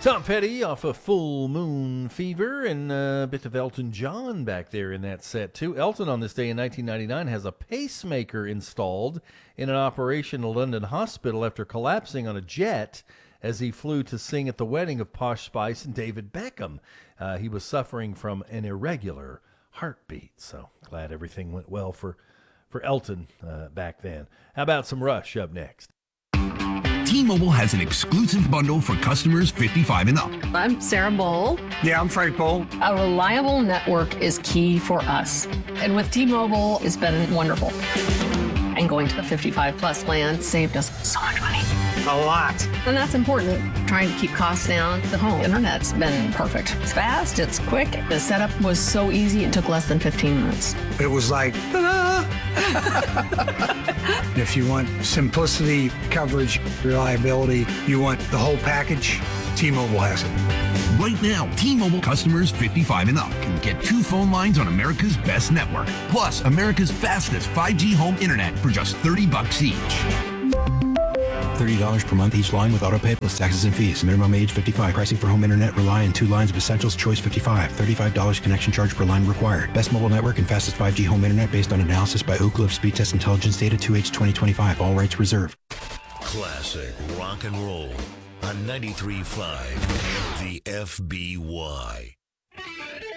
Tom Petty off of Full Moon Fever, and a bit of Elton John back there in that set, too. Elton, on this day in 1999, has a pacemaker installed in an operation at a London hospital after collapsing on a jet as he flew to sing at the wedding of Posh Spice and David Beckham. He was suffering from an irregular heartbeat, so glad everything went well for Elton back then. How about some Rush up next? T-Mobile has an exclusive bundle for customers 55 and up. I'm Sarah Bowl. Yeah, I'm Frank Bowl. A reliable network is key for us. And with T-Mobile, it's been wonderful. And going to the 55 plus plan saved us so much money. A lot. And that's important. Trying to keep costs down. The home internet's been perfect. It's fast, it's quick. The setup was so easy, it took less than 15 minutes. It was like, ta-da! If you want simplicity, coverage, reliability, you want the whole package, T-Mobile has it. Right now, T-Mobile customers 55 and up can get 2 phone lines on America's best network, plus America's fastest 5G home internet for just $30 each. $30 per month each line with autopay plus taxes and fees. Minimum age 55. Pricing for home internet rely on 2 lines of essentials. Choice 55. $35 connection charge per line required. Best mobile network and fastest 5G home internet based on analysis by Ookla of Speed Test Intelligence Data 2H 2025. All rights reserved. Classic rock and roll on 93.5 The FBY.